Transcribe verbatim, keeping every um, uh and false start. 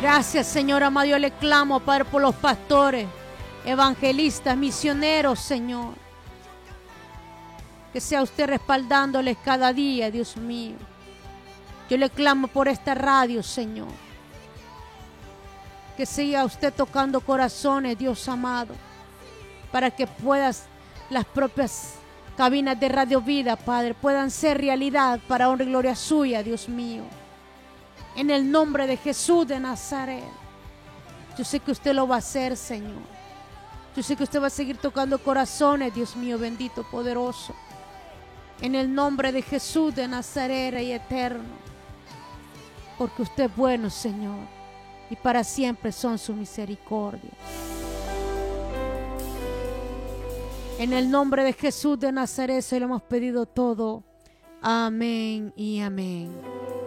Gracias, Señor amado. Yo le clamo, Padre, por los pastores, evangelistas, misioneros, Señor. Que sea usted respaldándoles cada día, Dios mío. Yo le clamo por esta radio, Señor. Que siga usted tocando corazones, Dios amado, para que puedas, las propias cabinas de Radio Vida, Padre, puedan ser realidad para honra y gloria suya, Dios mío. En el nombre de Jesús de Nazaret. Yo sé que usted lo va a hacer, Señor. Yo sé que usted va a seguir tocando corazones, Dios mío, bendito, poderoso. En el nombre de Jesús de Nazaret, Rey eterno. Porque usted es bueno, Señor, y para siempre son su misericordia. En el nombre de Jesús de Nazaret se lo hemos pedido todo. Amén y amén.